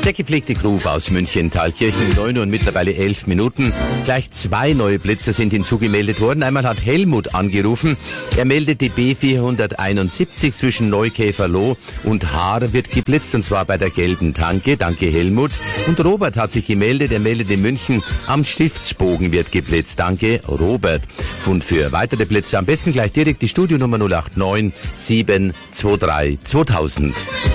Der gepflegte Groove aus München, Thalkirchen, 9 und mittlerweile 11 Minuten. Gleich 2 neue Blitzer sind hinzugemeldet worden. Einmal hat Helmut angerufen. Er meldet die B471 zwischen Neukäferloh und Haar wird geblitzt, und zwar bei der gelben Tanke. Danke, Helmut. Und Robert hat sich gemeldet. Er meldet in München, am Stiftsbogen wird geblitzt. Danke, Robert. Und für weitere Blitze am besten gleich direkt die Studionummer 089 723 2000.